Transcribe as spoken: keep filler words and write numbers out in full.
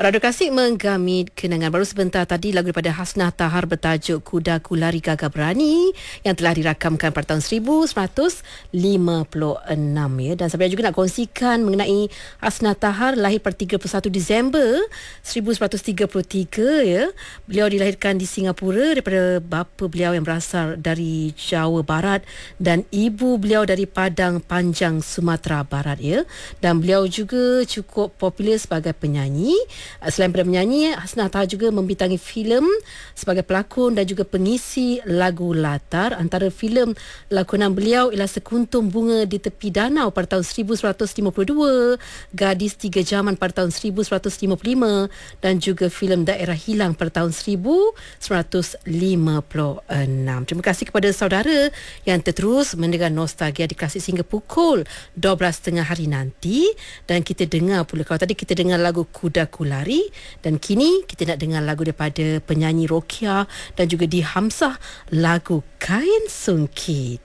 Radio Klasik menggamit kenangan. Baru sebentar tadi lagu daripada Hasnah Tahar bertajuk Kudaku Lari Gagah Berani yang telah dirakamkan pada tahun seribu sembilan ratus lima puluh enam ya. Dan saya juga nak kongsikan mengenai Hasnah Tahar, lahir pada tiga puluh satu Disember seribu sembilan ratus tiga puluh tiga ya. Beliau dilahirkan di Singapura daripada bapa beliau yang berasal dari Jawa Barat dan ibu beliau dari Padang Panjang, Sumatera Barat ya. Dan beliau juga cukup popular sebagai penyanyi. Selain daripada menyanyi, Hasnah Tahar juga membintangi filem sebagai pelakon dan juga pengisi lagu latar. Antara filem lakonan beliau ialah Sekuntum Bunga di Tepi Danau pada tahun seribu sembilan ratus lima puluh dua, Gadis Tiga Zaman pada tahun seribu sembilan ratus lima puluh lima dan juga filem Daerah Hilang pada tahun seribu sembilan ratus lima puluh enam. Terima kasih kepada saudara yang terus mendengar Nostalgia di Klasik hingga pukul dua belas tiga puluh hari nanti. Dan kita dengar pula, kalau tadi kita dengar lagu Kudaku Lari, dan kini kita nak dengar lagu daripada penyanyi Rokia dan juga di Hamzah, lagu Kain Sungkit.